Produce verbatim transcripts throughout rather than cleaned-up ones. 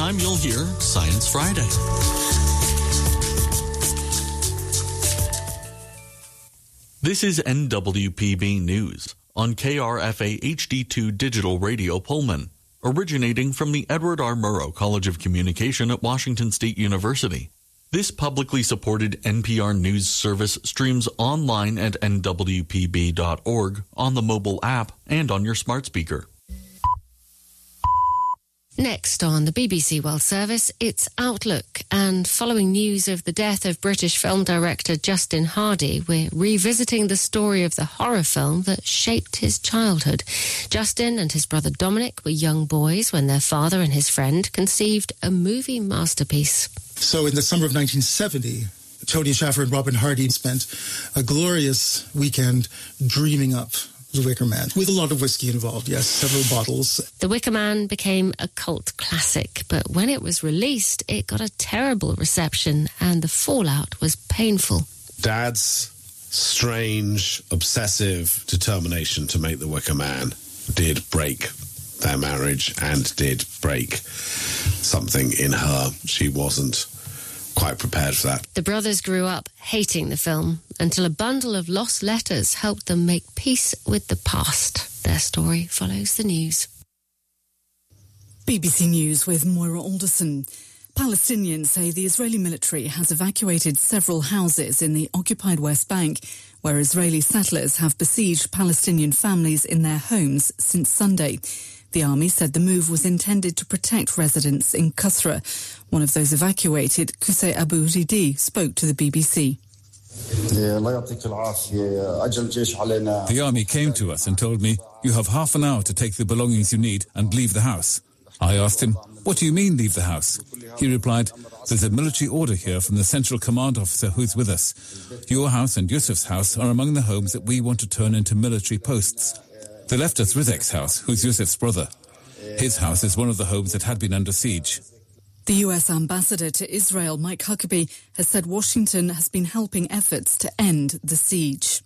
time, you'll hear Science Friday. This is N W P B News on K R F A H D two Digital Radio Pullman, originating from the Edward R. Murrow College of Communication at Washington State University. This publicly supported N P R News service streams online at N W P B dot org, on the mobile app, and on your smart speaker. Next on the B B C World Service, it's Outlook. And following news of the death of British film director Justin Hardy, we're revisiting the story of the horror film that shaped his childhood. Justin and his brother Dominic were young boys when their father and his friend conceived a movie masterpiece. So in the summer of nineteen seventy, Tony Schaffer and Robin Hardy spent a glorious weekend dreaming up The Wicker Man, with a lot of whiskey involved, yes, several bottles. The Wicker Man became a cult classic, but when it was released, it got a terrible reception and the fallout was painful. Dad's strange, obsessive determination to make The Wicker Man did break their marriage and did break something in her. She wasn't quite prepared for that. The brothers grew up hating the film until a bundle of lost letters helped them make peace with the past. Their story follows the news. B B C News with Moira Alderson. Palestinians say the Israeli military has evacuated several houses in the occupied West Bank, where Israeli settlers have besieged Palestinian families in their homes since Sunday. The army said the move was intended to protect residents in Qusra. One of those evacuated, Qusay Abu Ridi, spoke to the B B C. The army came to us and told me, you have half an hour to take the belongings you need and leave the house. I asked him, what do you mean leave the house? He replied, there's a military order here from the central command officer who's with us. Your house and Yusuf's house are among the homes that we want to turn into military posts. They left us Rizek's house, who's Yusuf's brother. His house is one of the homes that had been under siege. The U S ambassador to Israel, Mike Huckabee, has said Washington has been helping efforts to end the siege.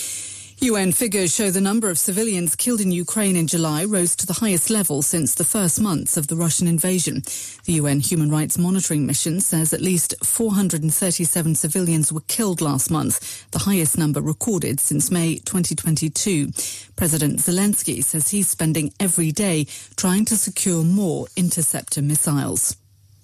U N figures show the number of civilians killed in Ukraine in July rose to the highest level since the first months of the Russian invasion. The U N Human Rights Monitoring Mission says at least four hundred thirty-seven civilians were killed last month, the highest number recorded since May twenty twenty-two. President Zelensky says he's spending every day trying to secure more interceptor missiles.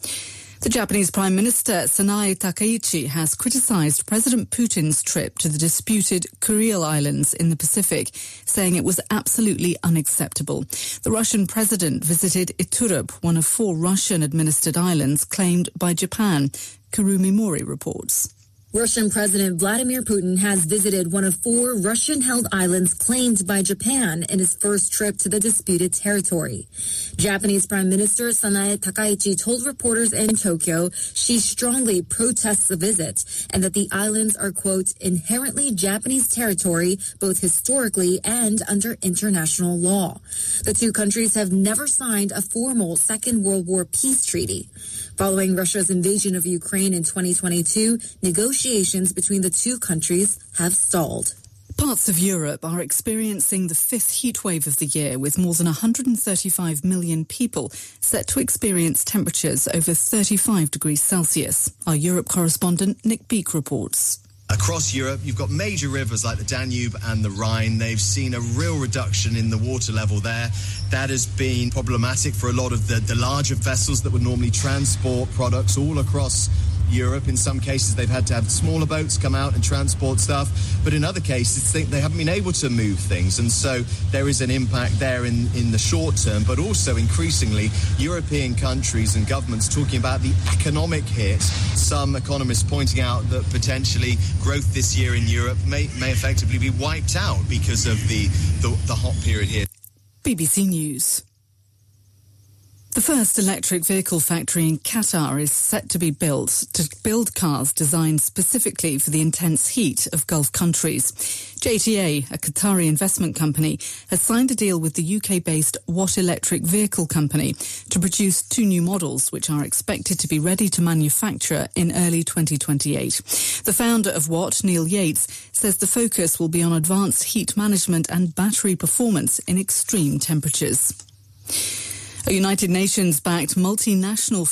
The Japanese Prime Minister Sanae Takaichi has criticized President Putin's trip to the disputed Kuril Islands in the Pacific, saying it was absolutely unacceptable. The Russian president visited Iturup, one of four Russian-administered islands claimed by Japan. Kurumi Mori reports. Russian President Vladimir Putin has visited one of four Russian-held islands claimed by Japan in his first trip to the disputed territory. Japanese Prime Minister Sanae Takaichi told reporters in Tokyo she strongly protests the visit and that the islands are, quote, inherently Japanese territory, both historically and under international law. The two countries have never signed a formal Second World War peace treaty. Following Russia's invasion of Ukraine in twenty twenty-two, negotiations between the two countries have stalled. Parts of Europe are experiencing the fifth heatwave of the year, with more than one hundred thirty-five million people set to experience temperatures over thirty-five degrees Celsius. Our Europe correspondent Nick Beak reports. Across Europe, you've got major rivers like the Danube and the Rhine. They've seen a real reduction in the water level there. That has been problematic for a lot of the, the larger vessels that would normally transport products all across Europe. In some cases, they've had to have smaller boats come out and transport stuff. But in other cases, they, they haven't been able to move things. And so there is an impact there in, in the short term. But also, increasingly, European countries and governments talking about the economic hit. Some economists pointing out that potentially growth this year in Europe may, may effectively be wiped out because of the, the, the hot period here. B B C News. The first electric vehicle factory in Qatar is set to be built to build cars designed specifically for the intense heat of Gulf countries. J T A, a Qatari investment company, has signed a deal with the U K-based Watt Electric Vehicle Company to produce two new models, which are expected to be ready to manufacture in early twenty twenty-eight. The founder of Watt, Neil Yates, says the focus will be on advanced heat management and battery performance in extreme temperatures. A United Nations-backed multinational